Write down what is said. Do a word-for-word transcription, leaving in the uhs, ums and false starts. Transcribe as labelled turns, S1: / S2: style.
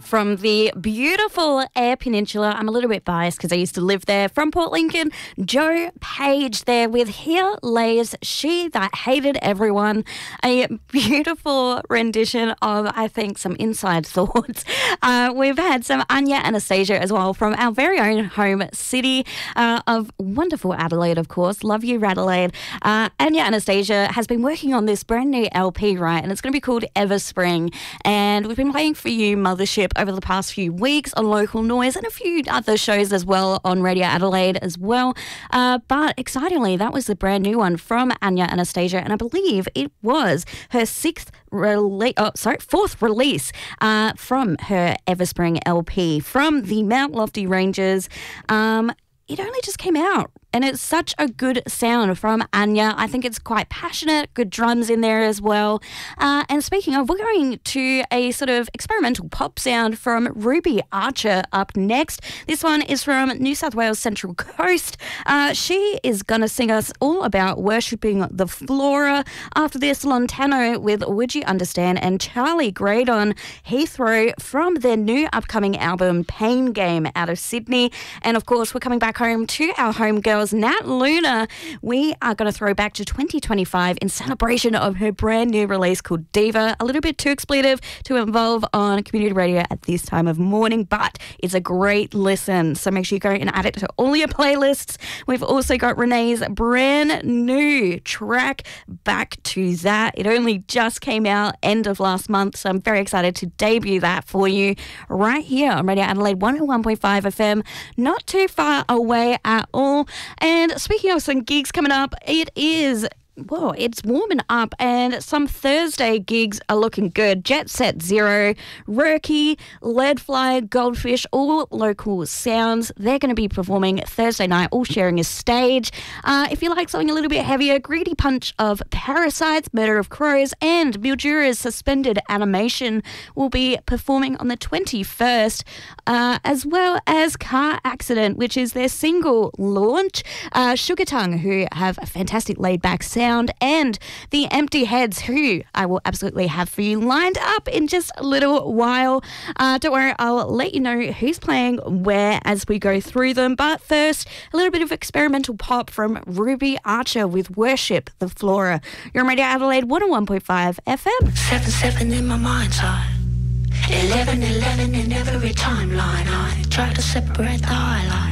S1: from the beautiful Eyre Peninsula. I'm a little bit biased because I used to live there. From Port Lincoln, Joe Page there with Here Lays She That Hated Everyone. A beautiful rendition of, I think, some inside thoughts. Uh, we've had some Anya Anastasia as well from our very own home city uh, of wonderful Adelaide, of course. Love you, Adelaide. Uh, Anya Anastasia has been working on this brand new L P, right? And it's going to be called Ever Spring. And we've been playing for you Mothership over the past few weeks on Local Noise and a few other shows as well on Radio Adelaide as well. Uh, but excitingly, that was the brand new one from Anya Anastasia, and I believe it was her sixth release, oh, sorry, fourth release uh, from her Everspring L P from the Mount Lofty Ranges. Um, it only just came out. And it's such a good sound from Anya. I think it's quite passionate, good drums in there as well. Uh, and speaking of, we're going to a sort of experimental pop sound from Ruby Archer up next. This one is from New South Wales Central Coast. Uh, she is going to sing us all about worshipping the flora. After this, Lontano with Would You Understand and Charlie Graydon Heathrow from their new upcoming album Pain Game out of Sydney. And of course, we're coming back home to our home girls, Nat Luna. We are going to throw back to twenty twenty-five in celebration of her brand new release called Diva. A little bit too expletive to involve on community radio at this time of morning, but it's a great listen. So make sure you go and add it to all your playlists. We've also got Renee's brand new track, Back to That. It only just came out end of last month, so I'm very excited to debut that for you right here on Radio Adelaide one oh one point five F M. Not too far away at all. And speaking of some gigs coming up, it is... Whoa, it's warming up and some Thursday gigs are looking good. Jet Set Zero, Rurkey, Leadfly, Goldfish, all local sounds. They're going to be performing Thursday night, all sharing a stage. Uh, if you like something a little bit heavier, Greedy Punch of Parasites, Murder of Crows, and Mildura's Suspended Animation will be performing on the twenty-first, uh, as well as Car Accident, which is their single launch. Uh, Sugar Tongue, who have a fantastic laid-back sound, and the Empty Heads, who I will absolutely have for you lined up in just a little while. Uh, don't worry, I'll let you know who's playing where as we go through them. But first, a little bit of experimental pop from Ruby Archer with Worship the Flora. You're on Radio Adelaide one oh one point five F M.
S2: seven seven in my mind's eye. eleven eleven in every timeline. I try to separate the highlights.